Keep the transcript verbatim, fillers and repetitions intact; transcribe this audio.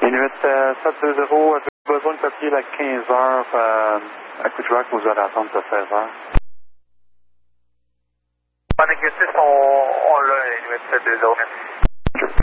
Inuit euh, sept deux zéro, avez-vous besoin de papier à quinze heures euh, à Kuujjuaq, vous allez attendre à seize heures? Panic six, on, on l'a, Inuit sept deux zéro, merci.